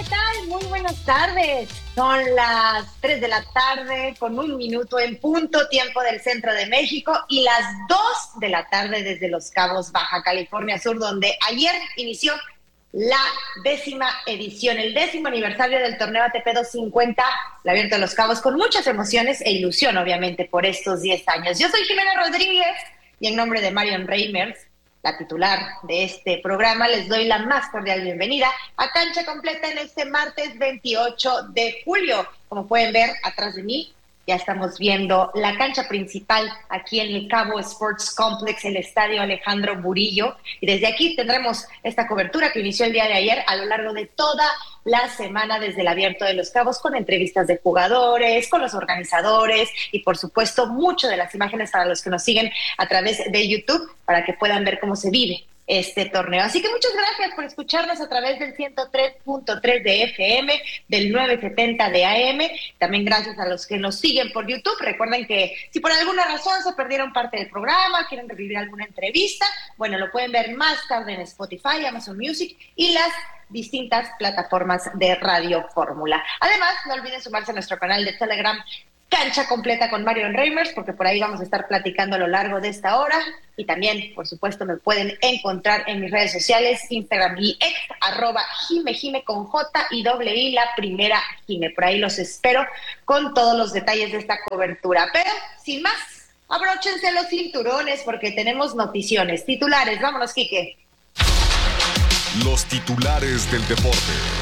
¿qué tal? Muy buenas tardes. Son las 3 de la tarde con 1 minuto en punto, tiempo del centro de México, y las 2 de la tarde desde Los Cabos, Baja California Sur, donde ayer inició la 10ª edición, el 10º aniversario del torneo ATP 250, el Abierto de Los Cabos, con muchas emociones e ilusión, obviamente, por estos 10 años. Yo soy Jimena Rodríguez y en nombre de Marion Reimers, la titular de este programa, les doy la más cordial bienvenida a Cancha Completa en este martes 28 de julio. Como pueden ver atrás de mí, ya estamos viendo la cancha principal aquí en el Cabo Sports Complex, el Estadio Alejandro Burillo. Y desde aquí tendremos esta cobertura que inició el día de ayer a lo largo de toda la semana desde el Abierto de Los Cabos, con entrevistas de jugadores, con los organizadores y, por supuesto, mucho de las imágenes para los que nos siguen a través de YouTube para que puedan ver cómo se vive este torneo. Así que muchas gracias por escucharnos a través del 103.3 de FM, del 970 de AM. También gracias a los que nos siguen por YouTube. Recuerden que si por alguna razón se perdieron parte del programa, quieren revivir alguna entrevista, bueno, lo pueden ver más tarde en Spotify, Amazon Music y las distintas plataformas de Radio Fórmula. Además, no olviden sumarse a nuestro canal de Telegram, Cancha Completa con Marion Reimers, porque por ahí vamos a estar platicando a lo largo de esta hora. Y también, por supuesto, me pueden encontrar en mis redes sociales, Instagram y X, @Jime con J y I, la primera Jime. Por ahí los espero con todos los detalles de esta cobertura. Pero, sin más, abróchense los cinturones porque tenemos noticiones. Titulares, vámonos, Quique. Los titulares del deporte.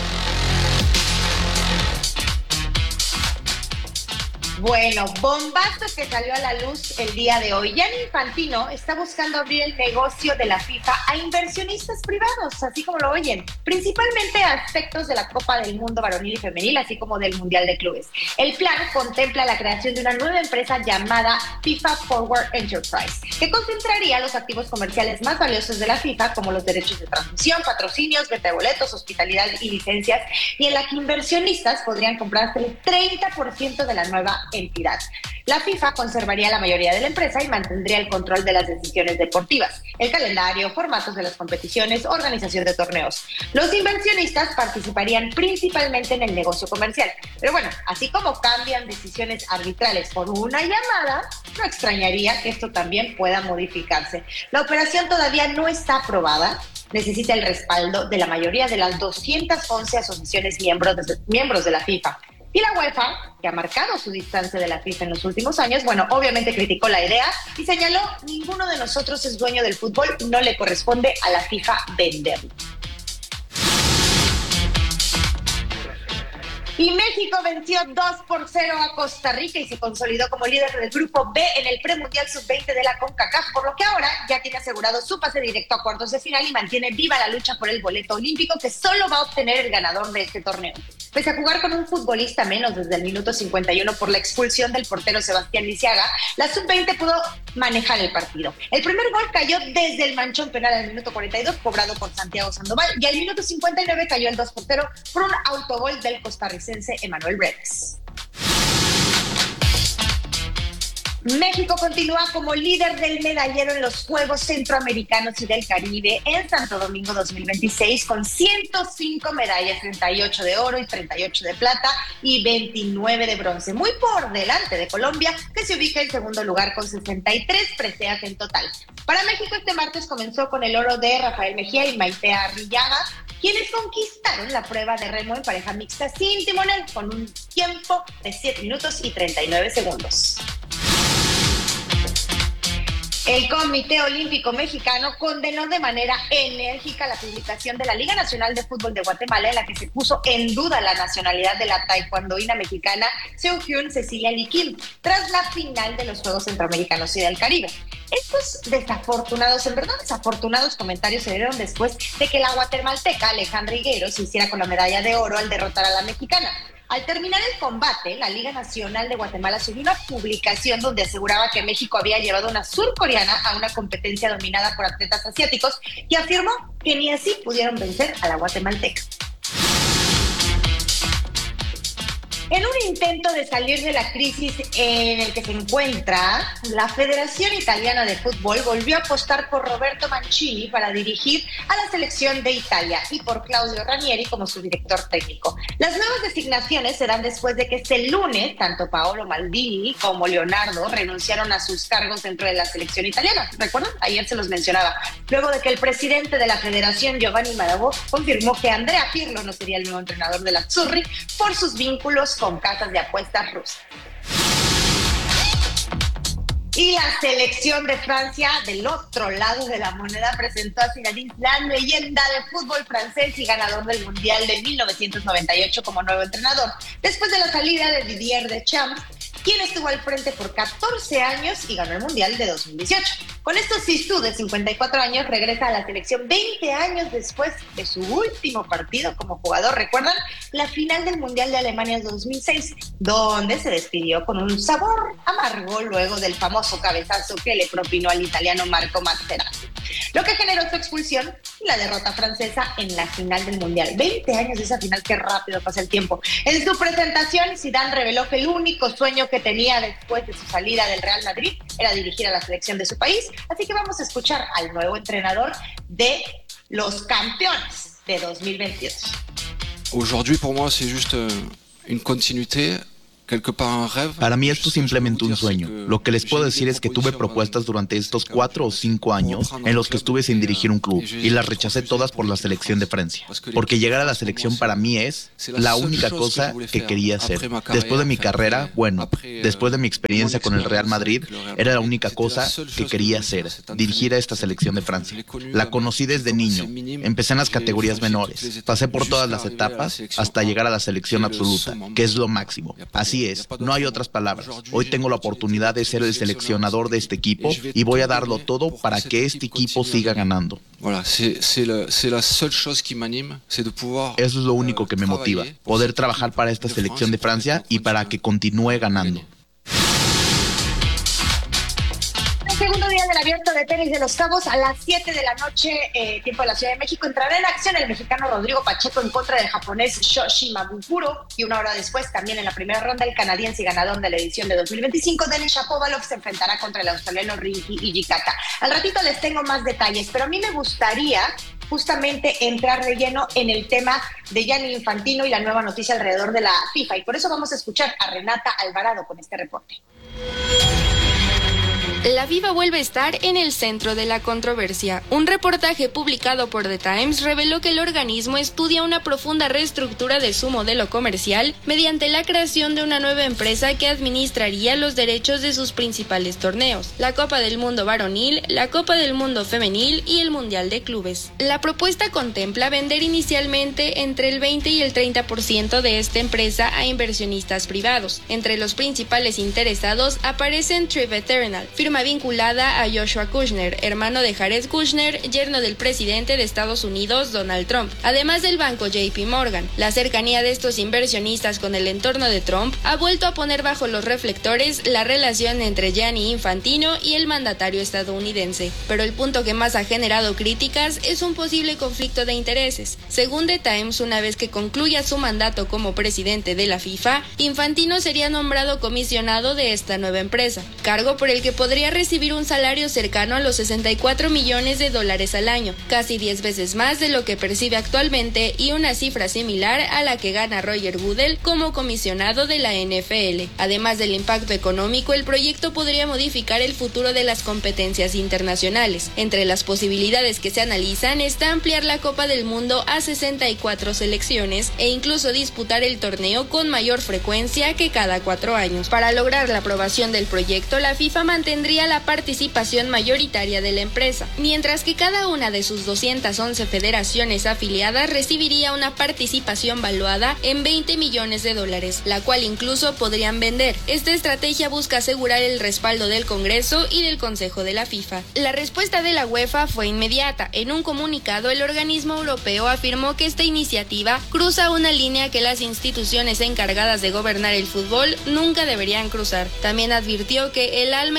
Bueno, bombazo que salió a la luz el día de hoy. Gianni Infantino está buscando abrir el negocio de la FIFA a inversionistas privados, así como lo oyen, principalmente a aspectos de la Copa del Mundo varonil y femenil, así como del Mundial de Clubes. El plan contempla la creación de una nueva empresa llamada FIFA Forward Enterprise, que concentraría los activos comerciales más valiosos de la FIFA, como los derechos de transmisión, patrocinios, venta de boletos, hospitalidad y licencias, y en la que inversionistas podrían comprar hasta el 30% de la nueva entidad. La FIFA conservaría la mayoría de la empresa y mantendría el control de las decisiones deportivas, el calendario, formatos de las competiciones, organización de torneos. Los inversionistas participarían principalmente en el negocio comercial. Pero bueno, así como cambian decisiones arbitrales por una llamada, no extrañaría que esto también pueda modificarse. La operación todavía no está aprobada. Necesita el respaldo de la mayoría de las 211 asociaciones miembros de la FIFA. Y la UEFA, que ha marcado su distancia de la FIFA en los últimos años, bueno, obviamente criticó la idea y señaló: ninguno de nosotros es dueño del fútbol, no le corresponde a la FIFA venderlo. Y México venció 2-0 a Costa Rica y se consolidó como líder del grupo B en el premundial sub-20 de la CONCACAF, por lo que ahora ya tiene asegurado su pase directo a cuartos de final y mantiene viva la lucha por el boleto olímpico, que solo va a obtener el ganador de este torneo. Pese a jugar con un futbolista menos desde el minuto 51 por la expulsión del portero Sebastián Lisiaga, la sub-20 pudo manejar el partido. El primer gol cayó desde el manchón penal al minuto 42, cobrado por Santiago Sandoval, y al minuto 59 cayó el 2-0 por un autogol del costarricense Emanuel Breves. México continúa como líder del medallero en los Juegos Centroamericanos y del Caribe en Santo Domingo 2026 con 105 medallas, 38 de oro y 38 de plata y 29 de bronce, muy por delante de Colombia, que se ubica en segundo lugar con 63 preseas en total. Para México este martes comenzó con el oro de Rafael Mejía y Maite Arrillaga, quienes conquistaron la prueba de remo en pareja mixta sin timonel con un tiempo de 7 minutos y 39 segundos. El Comité Olímpico Mexicano condenó de manera enérgica la publicación de la Liga Nacional de Fútbol de Guatemala, en la que se puso en duda la nacionalidad de la taekwondoína mexicana Seohyun Cecilia Liquín tras la final de los Juegos Centroamericanos y del Caribe. Estos desafortunados, en verdad desafortunados comentarios se dieron después de que la guatemalteca Alejandra Higuero se hiciera con la medalla de oro al derrotar a la mexicana. Al terminar el combate, la Liga Nacional de Guatemala subió una publicación donde aseguraba que México había llevado a una surcoreana a una competencia dominada por atletas asiáticos y afirmó que ni así pudieron vencer a la guatemalteca. En un intento de salir de la crisis en el que se encuentra, la Federación Italiana de Fútbol volvió a apostar por Roberto Mancini para dirigir a la selección de Italia y por Claudio Ranieri como su director técnico. Las nuevas designaciones serán después de que este lunes tanto Paolo Maldini como Leonardo renunciaron a sus cargos dentro de la selección italiana. ¿Recuerdan? Ayer se los mencionaba. Luego de que el presidente de la federación, Giovanni Marabò, confirmó que Andrea Pirlo no sería el nuevo entrenador de la Azzurri por sus vínculos con casas de apuestas rusas. Y la selección de Francia, del otro lado de la moneda, presentó a Zinedine Zidane, leyenda de fútbol francés y ganador del Mundial de 1998 como nuevo entrenador, después de la salida de Didier Deschamps, quien estuvo al frente por 14 años y ganó el Mundial de 2018. Con esto, Zizou, de 54 años, regresa a la selección 20 años después de su último partido como jugador. ¿Recuerdan? La final del Mundial de Alemania 2006, donde se despidió con un sabor amargo luego del famoso cabezazo que le propinó al italiano Marco Materazzi, lo que generó su expulsión y la derrota francesa en la final del Mundial. 20 años de esa final, qué rápido pasa el tiempo. En su presentación, Zidane reveló que el único sueño que tenía después de su salida del Real Madrid era dirigir a la selección de su país. Así que vamos a escuchar al nuevo entrenador de los campeones de 2022. Aujourd'hui, pour moi, c'est juste une continuité. Para mí esto es simplemente un sueño. Lo que les puedo decir es que tuve propuestas durante estos 4 o 5 años en los que estuve sin dirigir un club y las rechacé todas por la selección de Francia. Porque llegar a la selección para mí es la única cosa que quería hacer. Después de mi carrera, después de mi experiencia con el Real Madrid, era la única cosa que quería hacer, dirigir a esta selección de Francia. La conocí desde niño, empecé en las categorías menores, pasé por todas las etapas hasta llegar a la selección absoluta, que es lo máximo. Así es, no hay otras palabras. Hoy tengo la oportunidad de ser el seleccionador de este equipo y voy a darlo todo para que este equipo siga ganando. Eso es lo único que me motiva, poder trabajar para esta selección de Francia y para que continúe ganando. Segundo día del Abierto de Tenis de Los Cabos, a las 7 de la noche, tiempo de la Ciudad de México, entrará en acción el mexicano Rodrigo Pacheco en contra del japonés Shoshi Magukuro, y una hora después, también en la primera ronda, el canadiense y ganador de la edición de 2025, Denis Shapovalov, se enfrentará contra el australiano Rinki Hijikata. Al ratito les tengo más detalles, pero a mí me gustaría justamente entrar de lleno en el tema de Gianni Infantino y la nueva noticia alrededor de la FIFA, y por eso vamos a escuchar a Renata Alvarado con este reporte. La FIFA vuelve a estar en el centro de la controversia. Un reportaje publicado por The Times reveló que el organismo estudia una profunda reestructura de su modelo comercial mediante la creación de una nueva empresa que administraría los derechos de sus principales torneos, la Copa del Mundo Varonil, la Copa del Mundo Femenil y el Mundial de Clubes. La propuesta contempla vender inicialmente entre el 20 y el 30% de esta empresa a inversionistas privados. Entre los principales interesados aparecen Triv Eternal, firma vinculada a Joshua Kushner, hermano de Jared Kushner, yerno del presidente de Estados Unidos, Donald Trump, además del banco JP Morgan. La cercanía de estos inversionistas con el entorno de Trump ha vuelto a poner bajo los reflectores la relación entre Gianni Infantino y el mandatario estadounidense. Pero el punto que más ha generado críticas es un posible conflicto de intereses. Según The Times, una vez que concluya su mandato como presidente de la FIFA, Infantino sería nombrado comisionado de esta nueva empresa, cargo por el que podría recibir un salario cercano a los $64 millones al año, casi 10 veces más de lo que percibe actualmente y una cifra similar a la que gana Roger Goodell como comisionado de la NFL. Además del impacto económico, el proyecto podría modificar el futuro de las competencias internacionales. Entre las posibilidades que se analizan está ampliar la Copa del Mundo a 64 selecciones e incluso disputar el torneo con mayor frecuencia que cada 4 años. Para lograr la aprobación del proyecto, la FIFA mantendría la participación mayoritaria de la empresa, mientras que cada una de sus 211 federaciones afiliadas recibiría una participación valuada en $20 millones, la cual incluso podrían vender. Esta estrategia busca asegurar el respaldo del Congreso y del Consejo de la FIFA. La respuesta de la UEFA fue inmediata. En un comunicado, el organismo europeo afirmó que esta iniciativa cruza una línea que las instituciones encargadas de gobernar el fútbol nunca deberían cruzar. También advirtió que el alma y la gobernación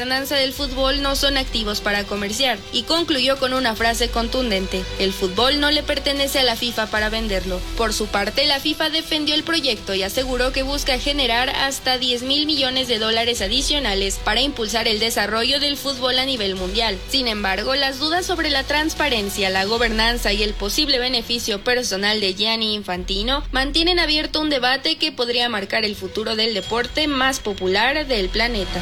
gobernanza del fútbol no son activos para comerciar, y concluyó con una frase contundente: el fútbol no le pertenece a la FIFA para venderlo. Por su parte, la FIFA defendió el proyecto y aseguró que busca generar hasta $10,000 millones adicionales para impulsar el desarrollo del fútbol a nivel mundial. Sin embargo, las dudas sobre la transparencia, la gobernanza y el posible beneficio personal de Gianni Infantino mantienen abierto un debate que podría marcar el futuro del deporte más popular del planeta.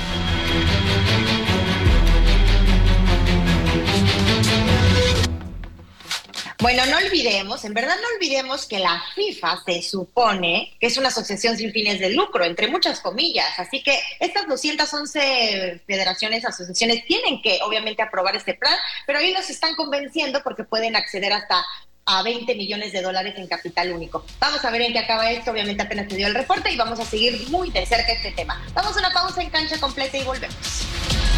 Bueno, no olvidemos, en verdad no olvidemos que la FIFA se supone que es una asociación sin fines de lucro, entre muchas comillas, así que estas 211 federaciones, asociaciones tienen que obviamente aprobar este plan, pero ahí nos están convenciendo porque pueden acceder hasta a $20 millones en capital único. Vamos a ver en qué acaba esto, obviamente apenas se dio el reporte y vamos a seguir muy de cerca este tema. Vamos a una pausa en Cancha Completa y volvemos.